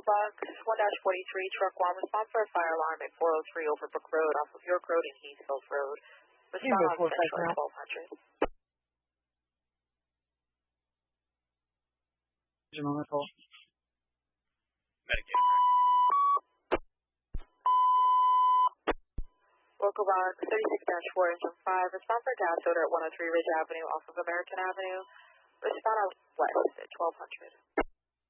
Local Box 1-43, Truck 1, respond for a fire alarm at 403 Overbrook Road off of York Road and Heathfield Road. Respond on Central at 1200. Medicaid. Local Box 36-4, Engine 5, respond for gas odor at 103 Ridge Avenue off of American Avenue. Respond out west at 1200.